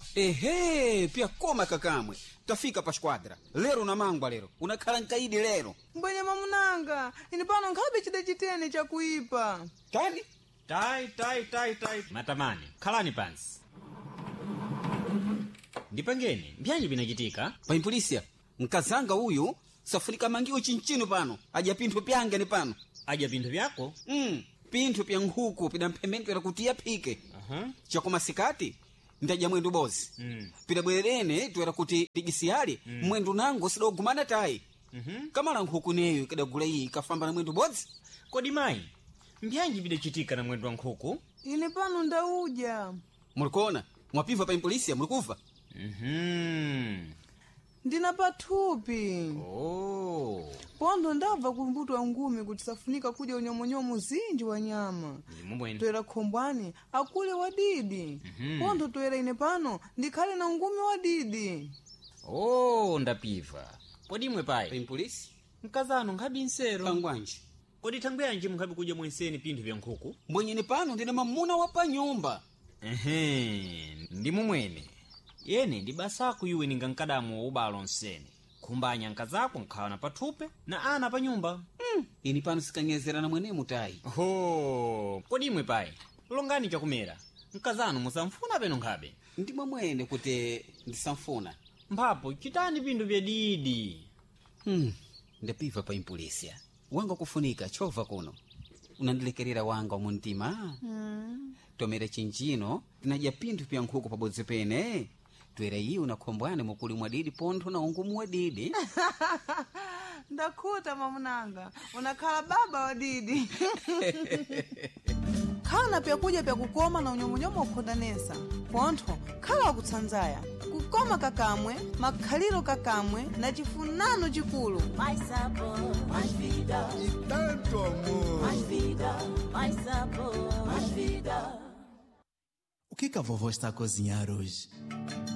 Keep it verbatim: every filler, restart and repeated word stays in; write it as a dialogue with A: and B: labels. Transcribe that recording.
A: Ehe, pia koma kakamwe. Tafika pa squadra. Lero na mangwa lero. Unakhala nkaidi lero.
B: Mbwenye mamunanga, ini pano nkhabe chida chitene cha kuipa.
A: Kani?
C: Tai, tai, tai, tai. Matamani, khalani pansi. Ndipangeni, mbyanji binachitika?
A: Paimpolisia, nkazanga uyu, safunika mangiwo chinchino pano. Aja pinthu pyange ni pano.
C: Aja pinthu vyako?
A: Mm, pinthu pya nkhuku pida mphemento ya kutia pike.
C: Aha.
A: Chakoma sikati, ndaja mwendu bozi.
C: Mm.
A: Pida bwerene, tuwera kuti tigisiyali, mm. mwendu nango sidogumana tai.
C: Mhm.
A: Kamala nkhuku neyo ikadagula iyi ikafamba na mwendu bozi.
C: Kodi mayi, mbyanji bidachitika na mwendu wa nkhuku?
B: Ini pano ndauja.
A: Mulikona, mwapiva paimpolisia, mulikuva?
C: Mhm.
B: Ndina pathupi.
C: Oh.
B: Pondo ndabva kumbuto wa ngumi kuti safunika kuja unyomonyomo zinji wa nyama.
C: Mumweni.
B: Toera khombwani, akule wadidi.
C: Mhm.
B: Pondo toera ine pano, ndikhale na ngumi wadidi.
C: Oh, ndapiva. Kodi mwe pai?
A: Paimpolisi?
C: Mkazano nkhabi nsero.
A: Kangwanji.
C: Kodi thangweyanji mukhabi kuja mwenseni pinthu vya nkhuku?
A: Mwenyeni pano ndina mamuna wa pa nyumba.
C: Ehe, ndi mumwene. Yene ndi basaku yuwe ninga nkadamu wa ubalo nsene. Kumbanya nkazako nkhawana pathupe na ana pa nyumba.
A: Mm. Ini pano sikanyezera na mwene mutai.
C: Ho, kodi imwe pai? Longani chakumera. Nkazano musamfuna peno nkhabe.
A: Ndi mwene kuti ndisamfuna.
C: Mphapo chitani pinthu vya didi.
A: Hmm. Ndapiva paimpolisia. Wanga kufunika chova kuno. Unandilekerera wanga wa muntima.
B: Hmm.
A: Tomera chinchino, tinaja pinthu pya nkhuku pabodzi pene. Twera iyi unakhombwane mukuli mwa didi pontho na ungumu wa didi.
B: Ndakhuta mamunanga, unakhala baba wa didi. Khala pya kudya pya kukoma na unyomonyomo ukhodanesa. Pontho, khala wakutsanzaya. Kukoma kakamwe, makhaliro kakamwe, na chifunano chikulu.
D: Mais sabor, mais vida.
E: E tanto amor.
D: Mais vida, mais sabor, mais vida.
E: O que que a vovó está a cozinhar hoje?